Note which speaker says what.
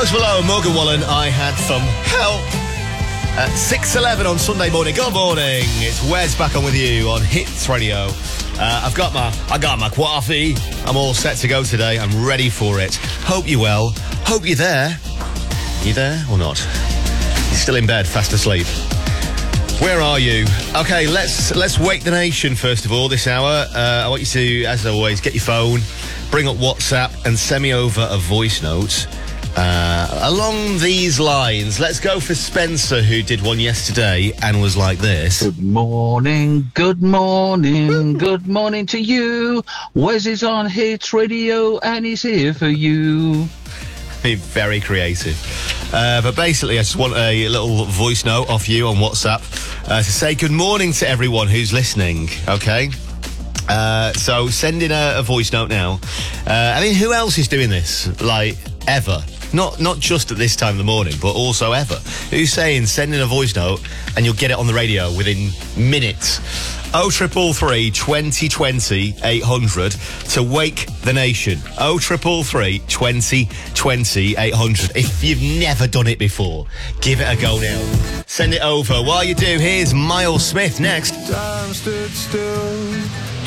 Speaker 1: Post Malone, Morgan Wallen, I Had Some Help. At 6:11 on Sunday morning. Good morning. It's Wes back on with you on Hits Radio. I got my coffee. I'm all set to go today. I'm ready for it. Hope you're well. Hope you're there. You there or not? You're still in bed, fast asleep. Where are you? Okay, let's wake the nation first of all this hour. I want you to, as always, get your phone, bring up WhatsApp and send me over a voice note. Along these lines, let's go for Spencer, who did one yesterday and was like this.
Speaker 2: Good morning, good morning, good morning to you. Wes is on Hits Radio and he's here for you.
Speaker 1: Very creative. But basically, I just want a little voice note off you on WhatsApp to say good morning to everyone who's listening, okay? So send in a voice note now. I mean, who else is doing this? Like, ever? Not just at this time of the morning, but also ever. Who's saying send in a voice note and you'll get it on the radio within minutes? 0333 2020 800 to wake the nation. 0333 2020 800. If you've never done it before, give it a go now. Send it over. While you do, here's Miles Smith next.
Speaker 3: Time stood still